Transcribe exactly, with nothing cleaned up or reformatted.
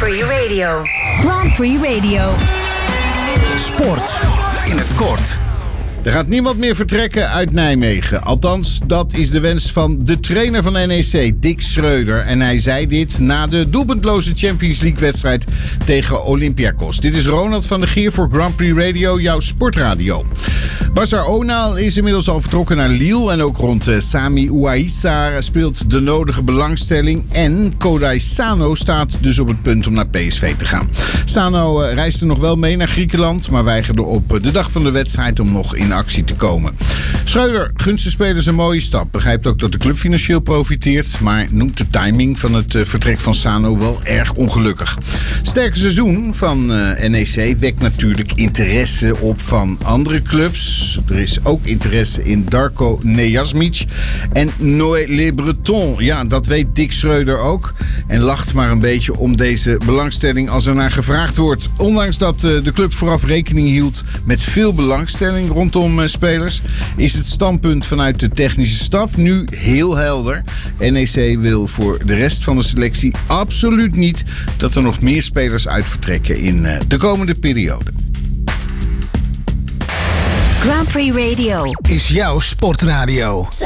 Prix Radio. Grand Prix Radio. Sport in het kort. Er gaat niemand meer vertrekken uit Nijmegen. Althans, dat is de wens van de trainer van N E C, Dick Schreuder. En hij zei dit na de doelpuntloze Champions League-wedstrijd tegen Olympiakos. Dit is Ronald van der Gier voor Grand Prix Radio, jouw sportradio. Bashar Onal is inmiddels al vertrokken naar Lille. En ook rond uh, Sami Ouaissa speelt de nodige belangstelling. En Kodai Sano staat dus op het punt om naar P S V te gaan. Sano uh, reisde nog wel mee naar Griekenland, maar weigerde op uh, de dag van de wedstrijd om nog in actie te komen. Schreuder gunt de spelers een mooie stap. Begrijpt ook dat de club financieel profiteert, maar noemt de timing van het uh, vertrek van Sano wel erg ongelukkig. Sterke seizoen van uh, N E C wekt natuurlijk interesse op van andere clubs. Er is ook interesse in Darko Nejasmic en Noé Le Breton. Ja, dat weet Dick Schreuder ook. En lacht maar een beetje om deze belangstelling als er naar gevraagd wordt. Ondanks dat uh, de club vooraf rekening hield met veel belangstelling rondom uh, spelers, is het standpunt vanuit de technische staf nu heel helder. N E C wil voor de rest van de selectie absoluut niet dat er nog meer spelers uitvertrekken in uh, de komende periode. Grand Prix Radio Is jouw sportradio.